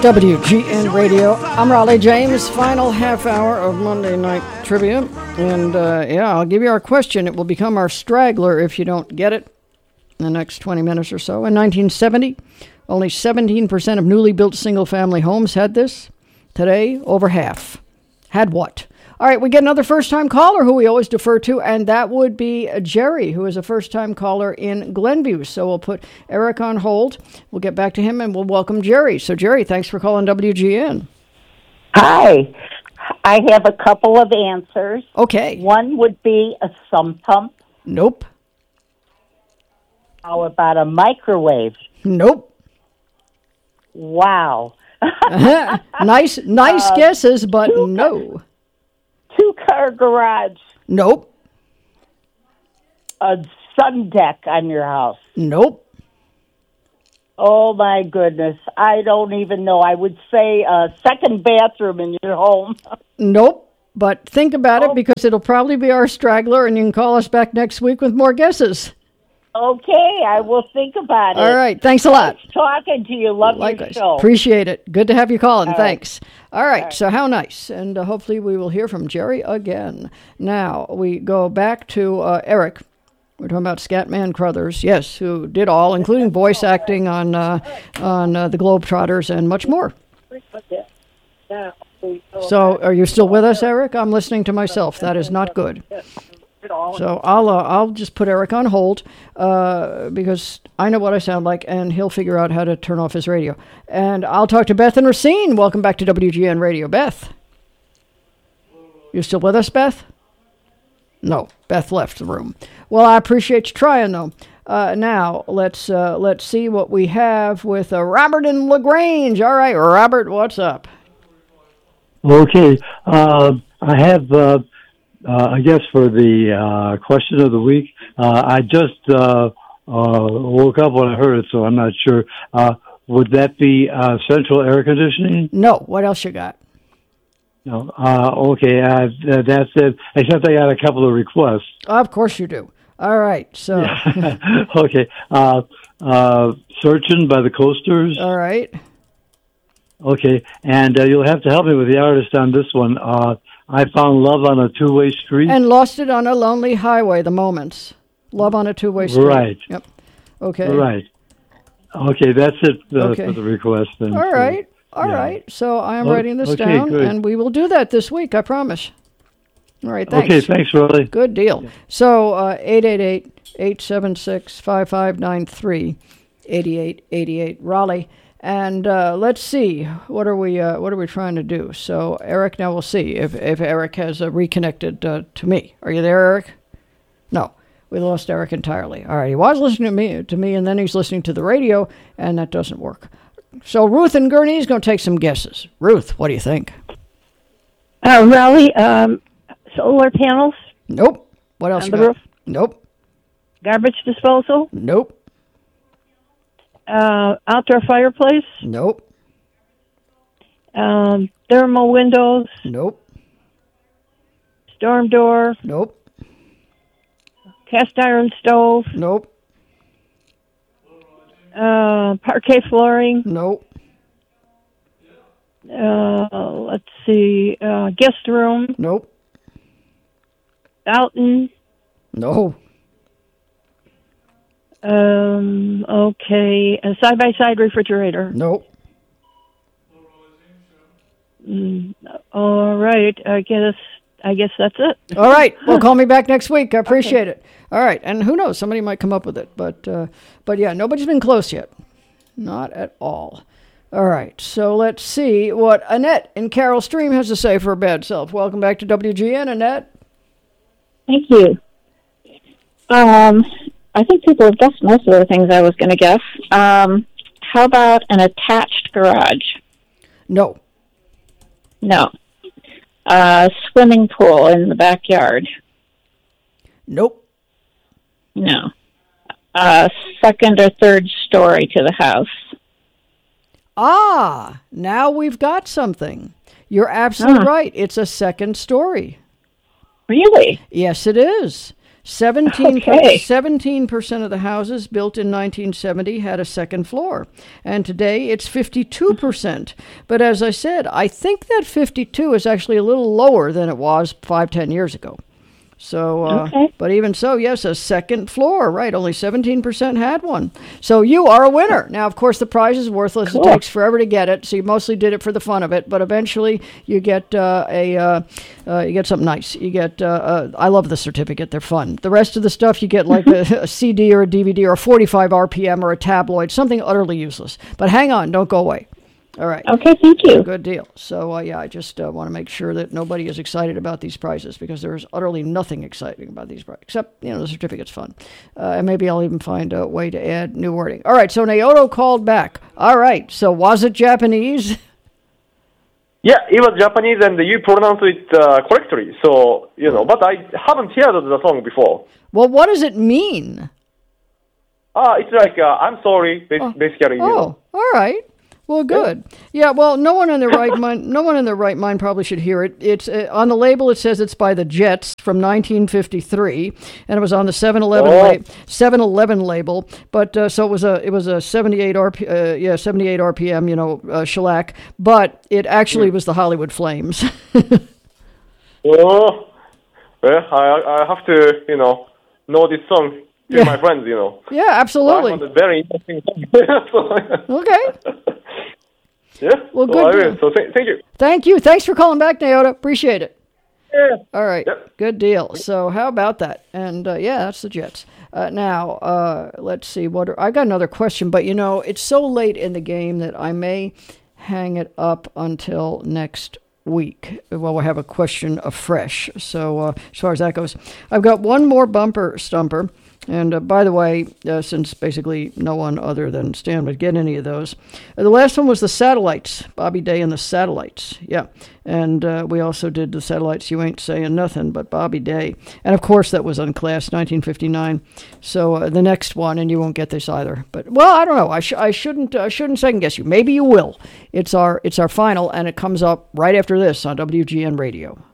WGN Radio. I'm Raleigh James. Final half hour of Monday Night Trivia. And I'll give you our question. It will become our straggler if you don't get it in the next 20 minutes or so. In 1970, only 17% of newly built single-family homes had this. Today, over half. Had what? All right, we get another first-time caller who we always defer to, and that would be Jerry, who is a first-time caller in Glenview. So we'll put Eric on hold. We'll get back to him, and we'll welcome Jerry. So, Jerry, thanks for calling WGN. Hi. I have a couple of answers. Okay. One would be a sump pump. Nope. How about a microwave? Nope. Wow. Nice guesses, but no. Two-car garage. Nope. A sun deck on your house. Nope. Oh, my goodness. I don't even know. I would say a second bathroom in your home. Nope. But think about it, because it'll probably be our straggler, and you can call us back next week with more guesses. Okay, I will think about it. All right. Thanks a lot. Nice talking to you. Love Likewise. your show. Appreciate it. Good to have you calling. All Thanks. All right. All right. So how nice. And hopefully we will hear from Jerry again. Now we go back to Eric. We're talking about Scatman Crothers, yes, who did all, including voice acting on the Globetrotters and much more. So are you still with us, Eric? I'm listening to myself. That is not good. So I'll just put Eric on hold because I know what I sound like, and he'll figure out how to turn off his radio. And I'll talk to Beth and Racine. Welcome back to WGN Radio. Beth, you still with us, Beth? No, Beth left the room. Well, I appreciate you trying, though. Now let's see what we have with Robert in LaGrange. All right, Robert, what's up? Okay, I have. I guess for the question of the week, I just woke up when I heard it, so I'm not sure. Would that be central air conditioning? No. What else you got? No. Okay, that's it. Except I got a couple of requests. Of course you do. All right, so. Okay. Searching by the Coasters. All right. Okay, and you'll have to help me with the artist on this one. I found love on a two-way street. And lost it on a lonely highway, the Moments. Love on a two-way street. Right. Yep. Okay. Right. Okay, that's it Okay. for the request. Then. All right. All yeah. right. So I am writing this okay, down, good. and we will do that this week, I promise. All right, thanks. Okay, thanks, Riley. Good deal. So 888-876-5593, 8888 Raleigh. And let's see, what are we trying to do? So Eric, now we'll see if Eric has reconnected to me. Are you there, Eric? No, we lost Eric entirely. All right, he was listening to me, and then he's listening to the radio, and that doesn't work. So Ruth and Gurney is going to take some guesses. Ruth, what do you think? Raleigh, solar panels. Nope. What else? On the roof? Nope. Garbage disposal. Nope. Outdoor fireplace. Nope. Thermal windows. Nope. Storm door. Nope. Cast iron stove. Nope. Parquet flooring. Nope. Let's see. Guest room. Nope. Fountain. No. Okay. A side-by-side refrigerator. Nope. All right. I guess that's it. All right. Well, call me back next week. I appreciate it. All right. And who knows? Somebody might come up with it. But yeah, nobody's been close yet. Not at all. All right. So let's see what Annette in Carroll Stream has to say for her bad self. Welcome back to WGN, Annette. Thank you. I think people have guessed most of the things I was going to guess. How about an attached garage? No. No. Swimming pool in the backyard? Nope. No. Second or third story to the house? Ah, now we've got something. You're absolutely right. It's a second story. Really? Yes, it is. Okay. 17% of the houses built in 1970 had a second floor, and today it's 52%. But as I said, I think that 52 is actually a little lower than it was 5-10 years ago. So, Okay. but even so, yes, a second floor, right? Only 17% had one. So you are a winner. Now, of course, the prize is worthless. Cool. It takes forever to get it. So you mostly did it for the fun of it, but eventually you get you get something nice. You get I love the certificate. They're fun. The rest of the stuff you get like a CD or a DVD or a 45 RPM or a tabloid, something utterly useless. But hang on, don't go away. All right. Okay, thank you. Good deal. So, I just want to make sure that nobody is excited about these prizes because there is utterly nothing exciting about these prizes, except, the certificate's fun. And maybe I'll even find a way to add new wording. All right, so Naoto called back. All right, so was it Japanese? Yeah, it was Japanese and you pronounced it correctly. So, but I haven't heard the song before. Well, what does it mean? It's like, I'm sorry, basically. Oh, all right. Well, good. Yeah. Well, no one in their right mind. No one in their right mind probably should hear it. It's on the label. It says it's by the Jets from 1953, and it was on the 7-Eleven label. But so it was a 78 RPM. Shellac. But it actually was the Hollywood Flames. Oh, well, I have to know this song. To my friends, Yeah, absolutely. I found it very interesting song. Okay. Yeah. Well, good. So thank you. Thank you. Thanks for calling back, Naoto. Appreciate it. Yeah. All right. Yep. Good deal. So how about that? And that's the Jets. Now, let's see. I got another question, but it's so late in the game that I may hang it up until next week. Well, we'll have a question afresh. So as far as that goes, I've got one more bumper stumper. And by the way, since basically no one other than Stan would get any of those, the last one was the Satellites, Bobby Day and the Satellites. Yeah. And we also did the Satellites, You Ain't Saying Nothing, but Bobby Day. And of course, that was Unclassed, 1959. So the next one, and you won't get this either. But, well, I don't know. I shouldn't second guess you. Maybe you will. It's our final, and it comes up right after this on WGN Radio.